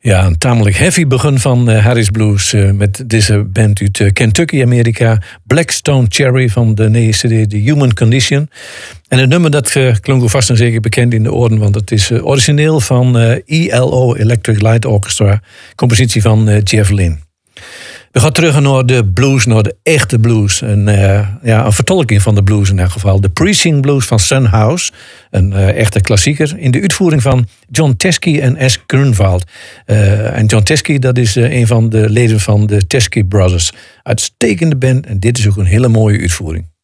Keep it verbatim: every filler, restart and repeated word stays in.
Ja, een tamelijk heavy begin van uh, Harris Blues uh, met deze band uit uh, Kentucky, Amerika. Blackstone Cherry van de nieuwe C D The Human Condition. En het nummer dat uh, klonk al vast en zeker bekend in de oren, want het is uh, origineel van uh, E L O, Electric Light Orchestra, compositie van uh, Jeff Lynne. We gaan terug naar de blues, naar de echte blues. Een, uh, ja, een vertolking van de blues in elk geval. De Preaching Blues van Son House. Een uh, echte klassieker. In de uitvoering van John Teskey en S. Grunwald. Uh, en John Teskey, dat is uh, een van de leden van de Teskey Brothers. Uitstekende band. En dit is ook een hele mooie uitvoering.